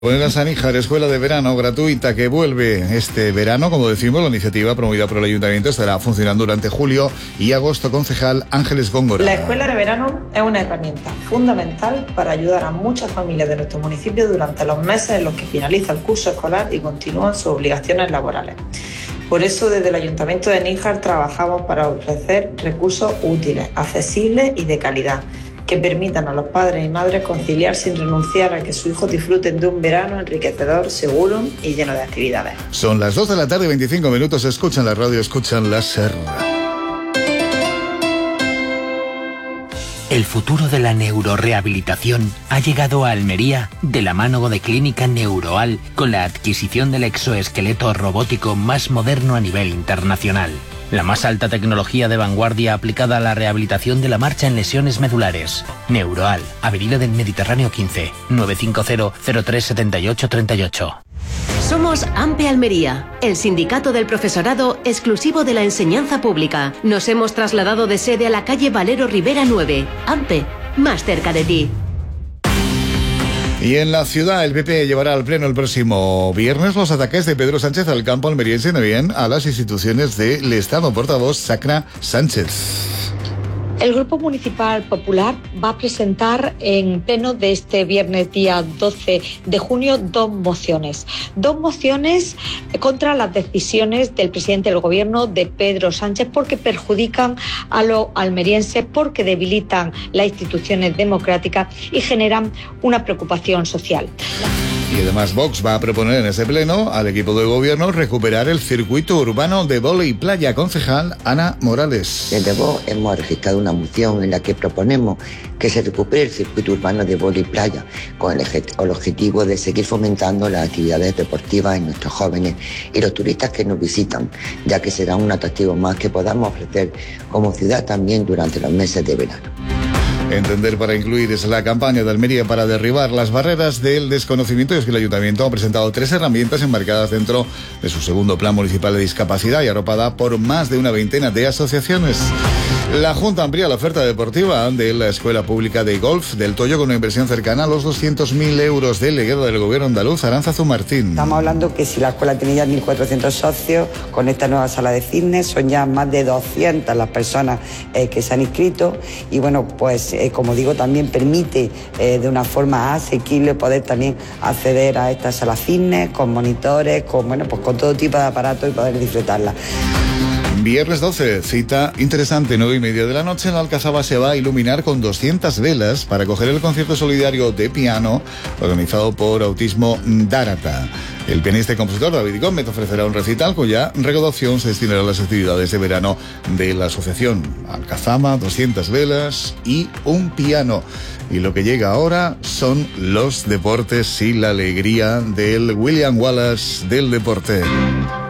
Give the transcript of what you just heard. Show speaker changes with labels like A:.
A: La Saníjar, escuela de verano gratuita que vuelve este verano, como decimos, la iniciativa promovida por el Ayuntamiento estará funcionando durante julio y agosto. Concejal Ángeles Góngora.
B: La escuela de verano es una herramienta fundamental para ayudar a muchas familias de nuestro municipio durante los meses en los que finaliza el curso escolar y continúan sus obligaciones laborales. Por eso, desde el Ayuntamiento de Níjar trabajamos para ofrecer recursos útiles, accesibles y de calidad, que permitan a los padres y madres conciliar sin renunciar a que sus hijos disfruten de un verano enriquecedor, seguro y lleno de actividades.
A: Son las 2 de la tarde, 25 minutos. Escuchan la radio, escuchan la SER.
C: El futuro de la neurorehabilitación ha llegado a Almería de la mano de Clínica Neuroal, con la adquisición del exoesqueleto robótico más moderno a nivel internacional. La más alta tecnología de vanguardia aplicada a la rehabilitación de la marcha en lesiones medulares. Neuroal, Avenida del Mediterráneo 15, 950-037838.
D: Somos AMPE Almería, el sindicato del profesorado exclusivo de la enseñanza pública. Nos hemos trasladado de sede a la calle Valero Rivera 9. AMPE, más cerca de ti.
A: Y en la ciudad, el PP llevará al pleno el próximo viernes los ataques de Pedro Sánchez al campo almeriense, también a las instituciones del Estado. Portavoz Sacra Sánchez.
E: El Grupo Municipal Popular va a presentar en pleno de este viernes día 12 de junio dos mociones contra las decisiones del presidente del Gobierno, de Pedro Sánchez, porque perjudican a los almerienses, porque debilitan las instituciones democráticas y generan una preocupación social.
A: Y además Vox va a proponer en ese pleno al equipo de gobierno recuperar el circuito urbano de vóley playa. Concejal Ana Morales.
F: Desde Vox hemos registrado una moción en la que proponemos que se recupere el circuito urbano de vóley playa con el objetivo de seguir fomentando las actividades deportivas en nuestros jóvenes y los turistas que nos visitan, ya que será un atractivo más que podamos ofrecer como ciudad también durante los meses de verano.
A: Entender para incluir es la campaña de Almería para derribar las barreras del desconocimiento. Y es que el Ayuntamiento ha presentado 3 herramientas enmarcadas dentro de su segundo Plan Municipal de Discapacidad y arropada por más de una veintena de asociaciones. La Junta amplía la oferta deportiva de la Escuela Pública de Golf del Toyo con una inversión cercana a los 200.000 euros. Delegado del Gobierno andaluz, Arantzazu Martín.
G: Estamos hablando que si la escuela tiene ya 1.400 socios, con esta nueva sala de fitness son ya más de 200 las personas que se han inscrito y bueno, pues como digo, también permite de una forma asequible poder también acceder a esta sala fitness con monitores, con todo tipo de aparatos y poder disfrutarla.
A: Viernes 12, cita interesante, 9:30 de la noche. En la Alcazaba se va a iluminar con 200 velas para acoger el concierto solidario de piano organizado por Autismo Dárata. El pianista y compositor David Gómez ofrecerá un recital cuya recaudación se destinará a las actividades de verano de la asociación. Alcazaba, 200 velas y un piano. Y lo que llega ahora son los deportes y la alegría del William Wallace del deporte.